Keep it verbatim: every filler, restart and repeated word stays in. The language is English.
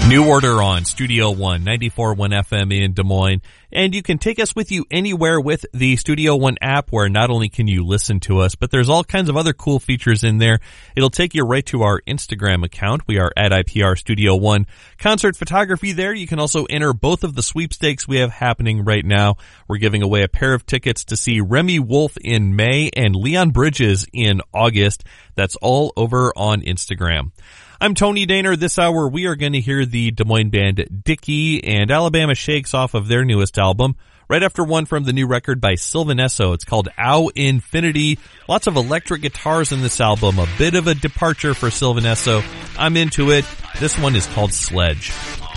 New Order on Studio One, ninety-four point one F M in Des Moines. And you can take us with you anywhere with the Studio One app, where not only can you listen to us, but there's all kinds of other cool features in there. It'll take you right to our Instagram account. We are at I P R Studio One. Concert photography there. You can also enter both of the sweepstakes we have happening right now. We're giving away a pair of tickets to see Remy Wolf in May and Leon Bridges in August. That's all over on Instagram. I'm Tony Daner. This hour we are going to hear the Des Moines band Dickie and Alabama Shakes off of their newest album. Right after one from the new record by Sylvan Esso. It's called Ow Infinity. Lots of electric guitars in this album. A bit of a departure for Sylvan Esso. I'm into it. This one is called Sledge.